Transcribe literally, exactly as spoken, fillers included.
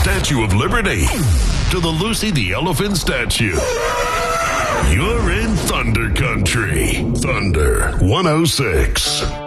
Statue of Liberty to the Lucy the Elephant statue. You're in Thunder Country. Thunder one oh six.